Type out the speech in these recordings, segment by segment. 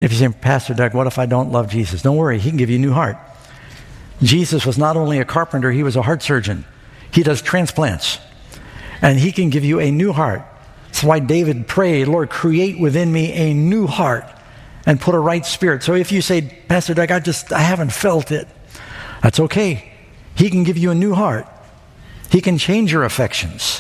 If you say, Pastor Doug, what if I don't love Jesus? Don't worry, he can give you a new heart. Jesus was not only a carpenter, he was a heart surgeon. He does transplants. And he can give you a new heart. That's why David prayed, Lord, create within me a new heart and put a right spirit. So if you say, Pastor Doug, I haven't felt it, that's okay. He can give you a new heart. He can change your affections.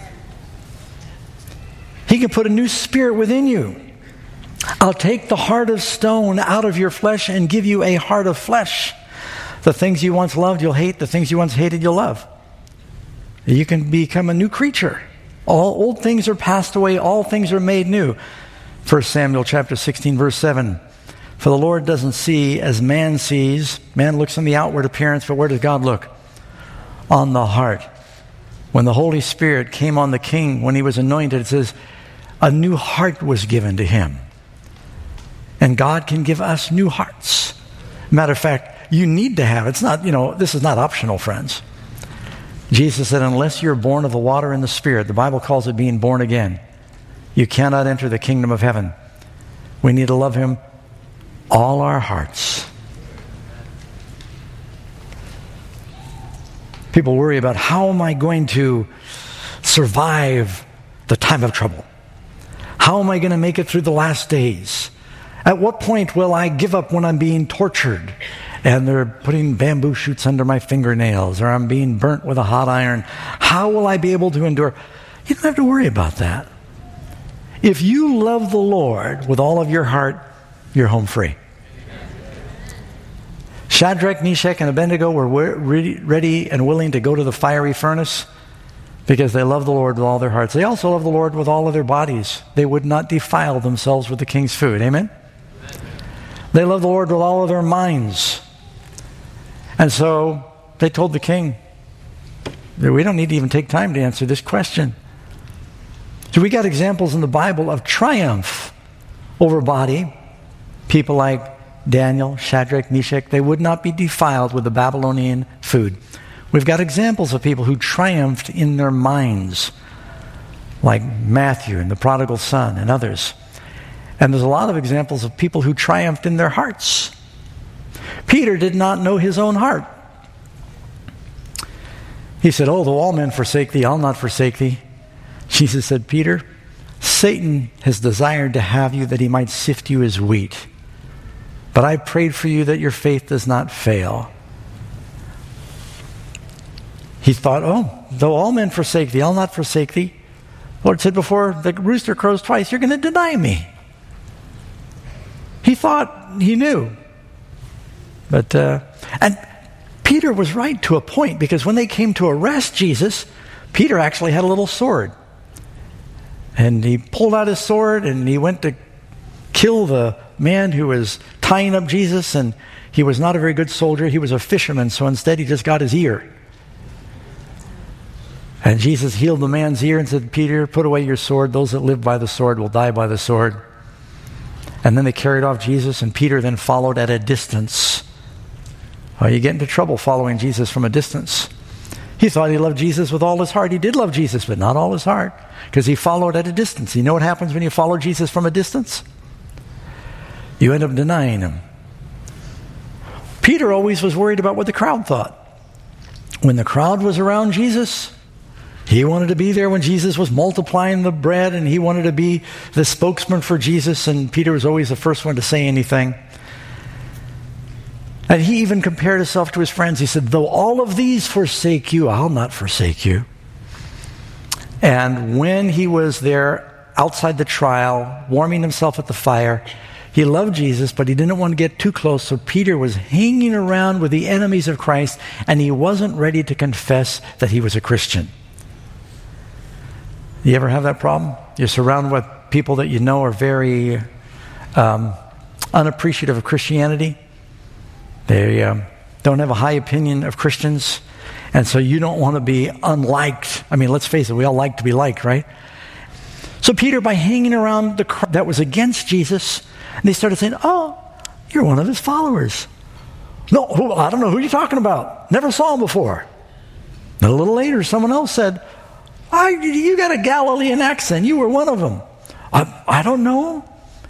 He can put a new spirit within you. I'll take the heart of stone out of your flesh and give you a heart of flesh. The things you once loved, you'll hate. The things you once hated, you'll love. You can become a new creature. All old things are passed away. All things are made new. 1 Samuel chapter 16, verse 7. For the Lord doesn't see as man sees. Man looks on the outward appearance, but where does God look? On the heart. When the Holy Spirit came on the king, when he was anointed, it says, a new heart was given to him. And God can give us new hearts. Matter of fact, you need to have. It's not, this is not optional, friends. Jesus said, unless you're born of the water and the Spirit, the Bible calls it being born again, you cannot enter the kingdom of heaven. We need to love him all our hearts. People worry about, how am I going to survive the time of trouble? How am I going to make it through the last days? At what point will I give up when I'm being tortured and they're putting bamboo shoots under my fingernails, or I'm being burnt with a hot iron? How will I be able to endure? You don't have to worry about that. If you love the Lord with all of your heart, you're home free. Shadrach, Meshach, and Abednego were ready and willing to go to the fiery furnace because they loved the Lord with all their hearts. They also loved the Lord with all of their bodies. They would not defile themselves with the king's food. Amen? They loved the Lord with all of their minds. And so they told the king, we don't need to even take time to answer this question. So we got examples in the Bible of triumph over body. People like Daniel, Shadrach, Meshach, they would not be defiled with the Babylonian food. We've got examples of people who triumphed in their minds, like Matthew and the prodigal son and others. And there's a lot of examples of people who triumphed in their hearts. Peter did not know his own heart. He said, though all men forsake thee, I'll not forsake thee. Jesus said, Peter, Satan has desired to have you that he might sift you as wheat. But I prayed for you that your faith does not fail. He thought, though all men forsake thee, I'll not forsake thee. The Lord said, before the rooster crows twice, you're going to deny me. He thought he knew. But, and Peter was right to a point, because when they came to arrest Jesus, Peter actually had a little sword. And he pulled out his sword and he went to kill the man who was tying up Jesus, and he was not a very good soldier. He was a fisherman, so instead he just got his ear. And Jesus healed the man's ear and said, Peter, put away your sword. Those that live by the sword will die by the sword. And then they carried off Jesus, and Peter then followed at a distance. You get into trouble following Jesus from a distance. He thought he loved Jesus with all his heart. He did love Jesus, but not all his heart, because he followed at a distance. You know what happens when you follow Jesus from a distance? You end up denying him. Peter always was worried about what the crowd thought. When the crowd was around Jesus, he wanted to be there when Jesus was multiplying the bread, and he wanted to be the spokesman for Jesus, and Peter was always the first one to say anything. And he even compared himself to his friends. He said, though all of these forsake you, I'll not forsake you. And when he was there outside the trial, warming himself at the fire, he loved Jesus, but he didn't want to get too close. So Peter was hanging around with the enemies of Christ, and he wasn't ready to confess that he was a Christian. You ever have that problem? You're surrounded with people that you know are very unappreciative of Christianity. They don't have a high opinion of Christians, and so you don't want to be unliked. I mean, let's face it, we all like to be liked, right? So Peter, by hanging around the crowd that was against Jesus, they started saying, you're one of his followers. No, I don't know who you're talking about. Never saw him before. And a little later, someone else said, you got a Galilean accent. You were one of them. I don't know.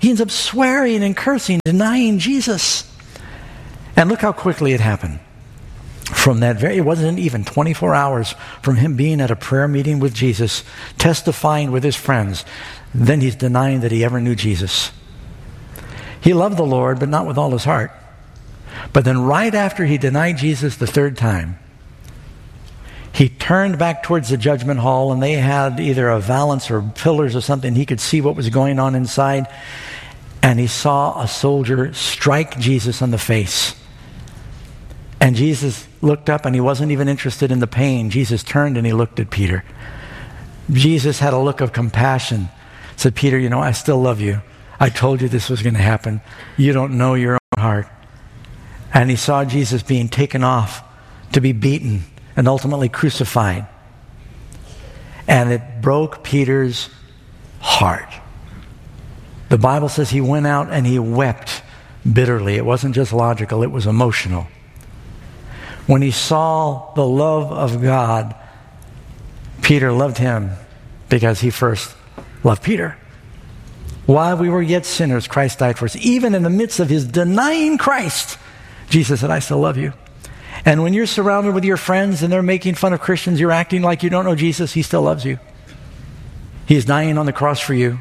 He ends up swearing and cursing, denying Jesus. And look how quickly it happened. It wasn't even 24 hours from him being at a prayer meeting with Jesus, testifying with his friends. Then he's denying that he ever knew Jesus. He loved the Lord, but not with all his heart. But then right after he denied Jesus the third time, he turned back towards the judgment hall, and they had either a valance or pillars or something. He could see what was going on inside. And he saw a soldier strike Jesus on the face. And Jesus looked up, and he wasn't even interested in the pain. Jesus turned and he looked at Peter. Jesus had a look of compassion. Said, Peter, I still love you. I told you this was going to happen. You don't know your own heart. And he saw Jesus being taken off to be beaten and ultimately crucified. And it broke Peter's heart. The Bible says he went out and he wept bitterly. It wasn't just logical, it was emotional. When he saw the love of God, Peter loved him because he first loved Peter. While we were yet sinners, Christ died for us. Even in the midst of his denying Christ, Jesus said, I still love you. And when you're surrounded with your friends and they're making fun of Christians, you're acting like you don't know Jesus, he still loves you. He's dying on the cross for you.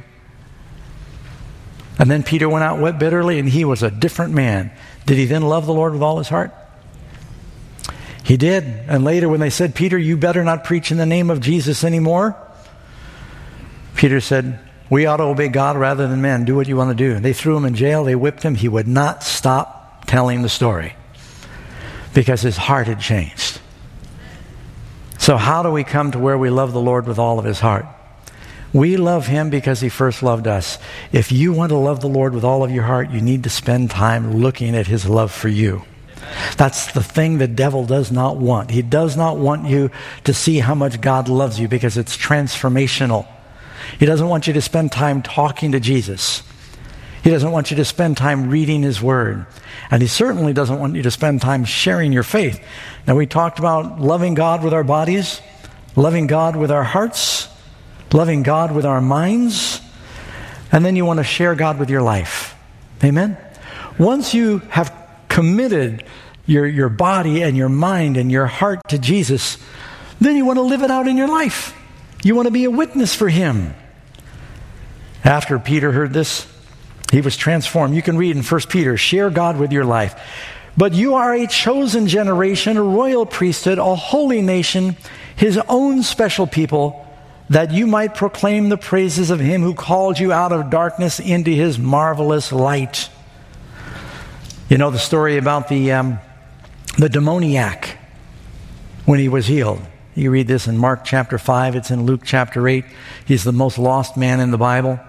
And then Peter went out and wept bitterly, and he was a different man. Did he then love the Lord with all his heart? He did. And later when they said, Peter, you better not preach in the name of Jesus anymore, Peter said, we ought to obey God rather than men. Do what you want to do. They threw him in jail. They whipped him. He would not stop telling the story because his heart had changed. So how do we come to where we love the Lord with all of his heart? We love him because he first loved us. If you want to love the Lord with all of your heart, you need to spend time looking at his love for you. That's the thing the devil does not want. He does not want you to see how much God loves you because it's transformational. He doesn't want you to spend time talking to Jesus. He doesn't want you to spend time reading his word. And he certainly doesn't want you to spend time sharing your faith. Now, we talked about loving God with our bodies, loving God with our hearts, loving God with our minds, and then you want to share God with your life. Amen? Once you have committed your body and your mind and your heart to Jesus, then you want to live it out in your life. You want to be a witness for him. After Peter heard this, he was transformed. You can read in 1 Peter, share God with your life. But you are a chosen generation, a royal priesthood, a holy nation, his own special people, that you might proclaim the praises of him who called you out of darkness into his marvelous light. You know the story about the demoniac when he was healed. You read this in Mark chapter 5. It's in Luke chapter 8. He's the most lost man in the Bible.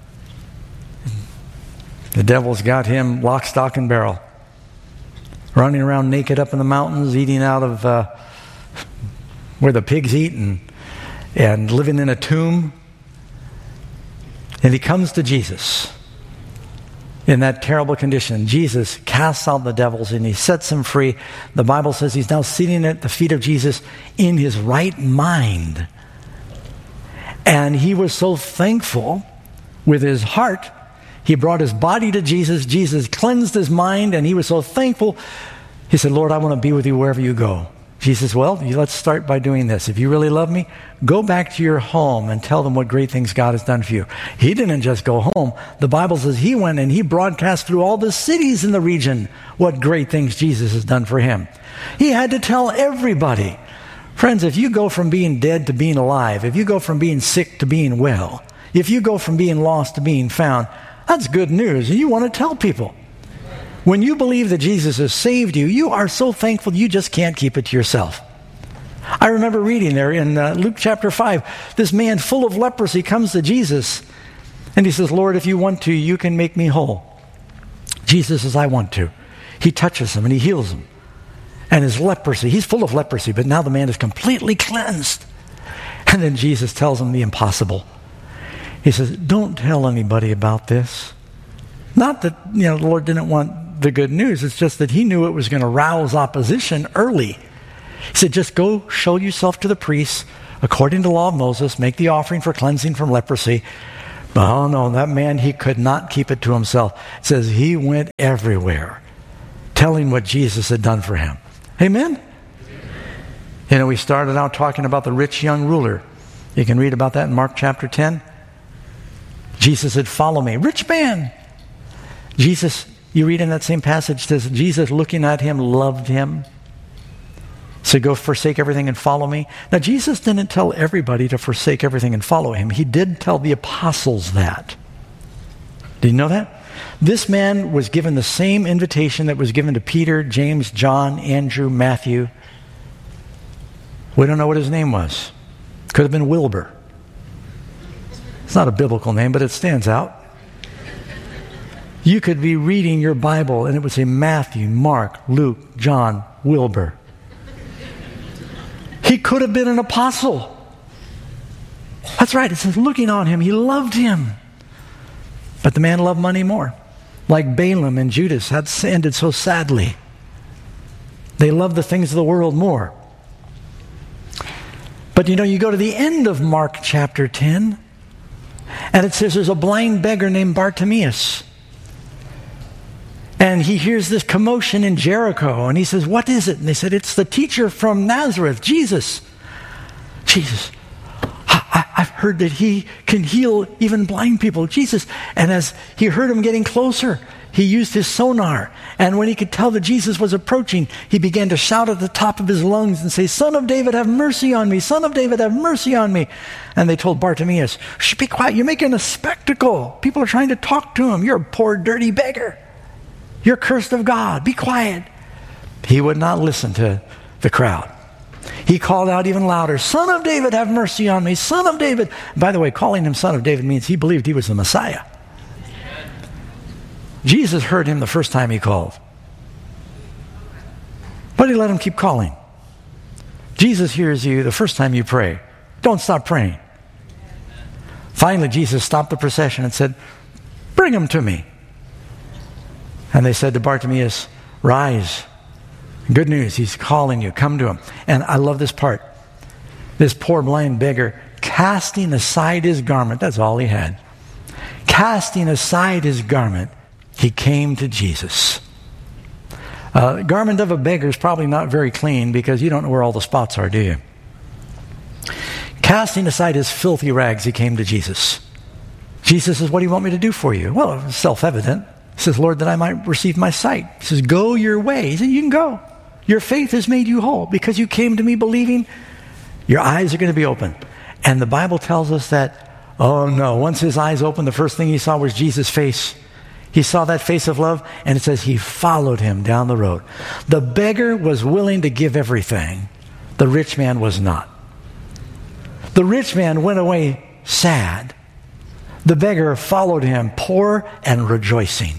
The devil's got him lock, stock, and barrel. Running around naked up in the mountains, eating out of where the pigs eat, and living in a tomb. And he comes to Jesus in that terrible condition. Jesus casts out the devils and he sets him free. The Bible says he's now sitting at the feet of Jesus in his right mind. And he was so thankful with his heart. He brought his body to Jesus. Jesus cleansed his mind, and he was so thankful. He said, Lord, I want to be with you wherever you go. Jesus, well, let's start by doing this. If you really love me, go back to your home and tell them what great things God has done for you. He didn't just go home. The Bible says he went and he broadcast through all the cities in the region what great things Jesus has done for him. He had to tell everybody. Friends, if you go from being dead to being alive, if you go from being sick to being well, if you go from being lost to being found, that's good news, and you want to tell people. When you believe that Jesus has saved you, you are so thankful you just can't keep it to yourself. I remember reading there in Luke chapter 5, this man full of leprosy comes to Jesus, and he says, Lord, if you want to, you can make me whole. Jesus says, I want to. He touches him and he heals him. And his leprosy, he's full of leprosy, but now the man is completely cleansed. And then Jesus tells him the impossible. He says, don't tell anybody about this. Not that, the Lord didn't want the good news. It's just that he knew it was going to rouse opposition early. He said, just go show yourself to the priests according to the law of Moses, make the offering for cleansing from leprosy, Oh no, that man, he could not keep it to himself. It says he went everywhere telling what Jesus had done for him. Amen? You know, we started out talking about the rich young ruler. You can read about that in Mark chapter 10. Jesus said, follow me. Rich man. Jesus, you read in that same passage, says Jesus looking at him loved him. So go forsake everything and follow me. Now, Jesus didn't tell everybody to forsake everything and follow him. He did tell the apostles that. Did you know that? This man was given the same invitation that was given to Peter, James, John, Andrew, Matthew. We don't know what his name was. Could have been Wilbur. It's not a biblical name, but it stands out. You could be reading your Bible and it would say Matthew, Mark, Luke, John, Wilbur. He could have been an apostle. That's right. It says, looking on him, he loved him. But the man loved money more. Like Balaam and Judas had ended so sadly. They loved the things of the world more. But you know, you go to the end of Mark chapter 10, and it says there's a blind beggar named Bartimaeus. And he hears this commotion in Jericho, and he says, what is it? And they said, it's the teacher from Nazareth, Jesus. Jesus, I've heard that he can heal even blind people, Jesus. And as he heard him getting closer, he used his sonar. And when he could tell that Jesus was approaching, he began to shout at the top of his lungs and say, Son of David, have mercy on me. Son of David, have mercy on me. And they told Bartimaeus, shh, be quiet. You're making a spectacle. People are trying to talk to him. You're a poor, dirty beggar. You're cursed of God. Be quiet. He would not listen to the crowd. He called out even louder, Son of David, have mercy on me. Son of David. By the way, calling him Son of David means he believed he was the Messiah. Jesus heard him the first time he called. But he let him keep calling. Jesus hears you the first time you pray. Don't stop praying. Finally, Jesus stopped the procession and said, bring him to me. And they said to Bartimaeus, rise. Good news, he's calling you. Come to him. And I love this part. This poor blind beggar, casting aside his garment, that's all he had. Casting aside his garment, he came to Jesus. The garment of a beggar is probably not very clean because you don't know where all the spots are, do you? Casting aside his filthy rags, he came to Jesus. Jesus says, what do you want me to do for you? Well, it's self-evident. He says, Lord, that I might receive my sight. He says, go your way. He said, you can go. Your faith has made you whole. Because you came to me believing, your eyes are going to be open. And the Bible tells us that, oh no, once his eyes opened, the first thing he saw was Jesus' face. He saw that face of love, and it says he followed him down the road. The beggar was willing to give everything. The rich man was not. The rich man went away sad. The beggar followed him, poor and rejoicing.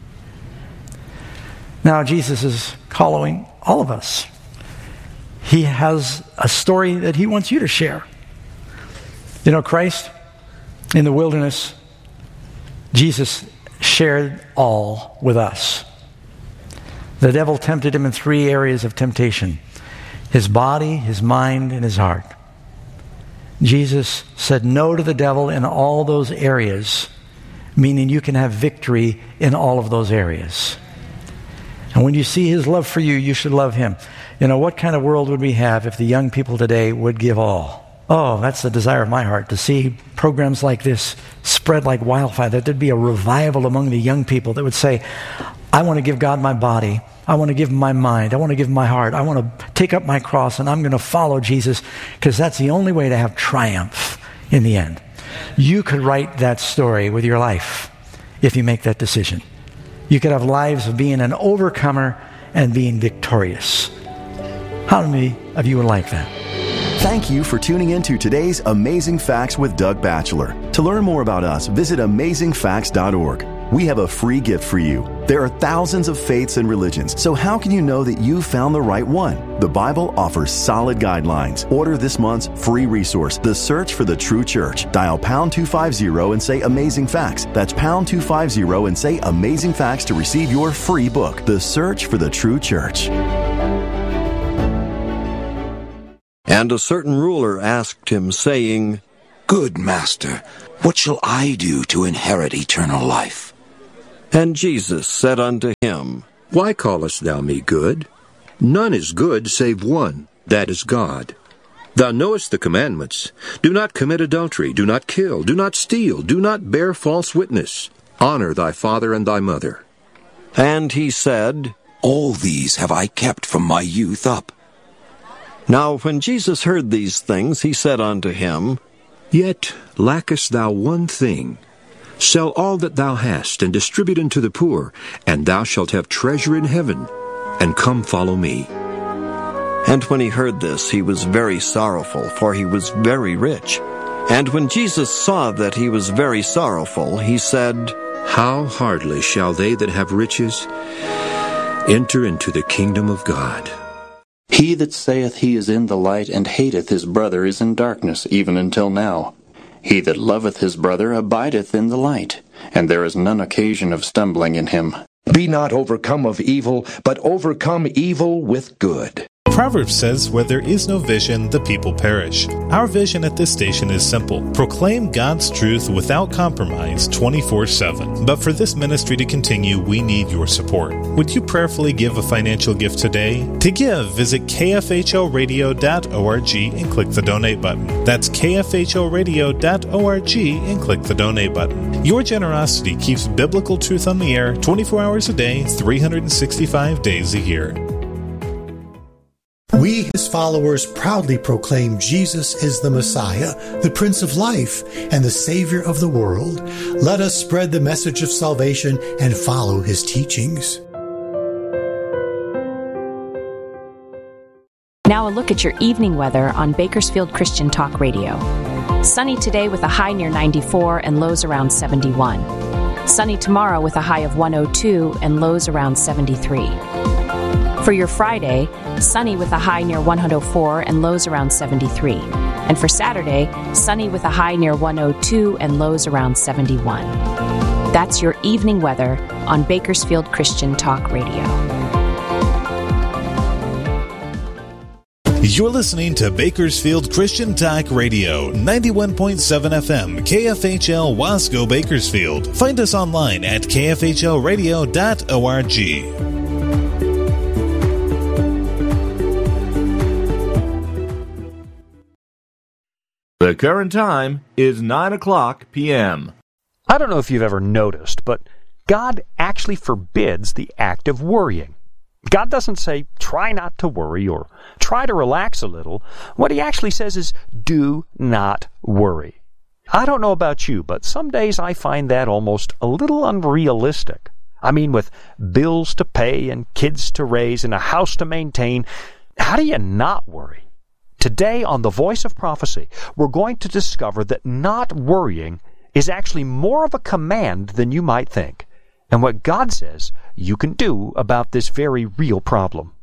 Now, Jesus is calling all of us. He has a story that he wants you to share. You know, Christ, in the wilderness, Jesus shared all with us. The devil tempted him in 3 areas of temptation: his body, his mind, and his heart. Jesus said no to the devil in all those areas, meaning you can have victory in all of those areas. And when you see his love for you, you should love him. You know, what kind of world would we have if the young people today would give all? Oh, that's the desire of my heart, to see programs like this spread like wildfire, that there'd be a revival among the young people that would say, I want to give God my body. I want to give him my mind. I want to give him my heart. I want to take up my cross, and I'm going to follow Jesus, because that's the only way to have triumph in the end. You could write that story with your life if you make that decision. You could have lives of being an overcomer and being victorious. How many of you would like that? Thank you for tuning in to today's Amazing Facts with Doug Batchelor. To learn more about us, visit amazingfacts.org. We have a free gift for you. There are thousands of faiths and religions, so how can you know that you've found the right one? The Bible offers solid guidelines. Order this month's free resource, The Search for the True Church. Dial pound 250 and say Amazing Facts. That's pound 250 and say Amazing Facts to receive your free book, The Search for the True Church. And a certain ruler asked him, saying, Good master, What shall I do to inherit eternal life?" And Jesus said unto him, Why callest thou me good? None is good save one, that is God. Thou knowest the commandments. Do not commit adultery, do not kill, do not steal, do not bear false witness. Honor thy father and thy mother. And he said, All these have I kept from my youth up. Now when Jesus heard these things, he said unto him, Yet lackest thou one thing. Sell all that thou hast, and distribute unto the poor, and thou shalt have treasure in heaven. And come follow me. And when he heard this, he was very sorrowful, for he was very rich. And when Jesus saw that he was very sorrowful, he said, How hardly shall they that have riches enter into the kingdom of God? He that saith he is in the light and hateth his brother is in darkness even until now. He that loveth his brother abideth in the light, and there is none occasion of stumbling in him. Be not overcome of evil, but overcome evil with good. Proverbs says, where there is no vision, the people perish. Our vision at this station is simple. Proclaim God's truth without compromise 24/7. But for this ministry to continue, we need your support. Would you prayerfully give a financial gift today? To give, visit kfhoradio.org and click the donate button. That's kfhoradio.org and click the donate button. Your generosity keeps biblical truth on the air 24 hours a day, 365 days a year. We, his followers, proudly proclaim Jesus is the Messiah, the Prince of Life, and the Savior of the world. Let us spread the message of salvation and follow his teachings. Now a look at your evening weather on Bakersfield Christian Talk Radio. Sunny today with a high near 94 and lows around 71. Sunny tomorrow with a high of 102 and lows around 73. For your Friday, sunny with a high near 104 and lows around 73. And for Saturday, sunny with a high near 102 and lows around 71. That's your evening weather on Bakersfield Christian Talk Radio. You're listening to Bakersfield Christian Talk Radio, 91.7 FM, KFHL Wasco Bakersfield. Find us online at kfhlradio.org. The current time is 9:00 p.m. I don't know if you've ever noticed, but God actually forbids the act of worrying. God doesn't say, try not to worry or try to relax a little. What he actually says is, do not worry. I don't know about you, but some days I find that almost a little unrealistic. I mean, with bills to pay and kids to raise and a house to maintain, how do you not worry? Today on The Voice of Prophecy, we're going to discover that not worrying is actually more of a command than you might think, and what God says you can do about this very real problem.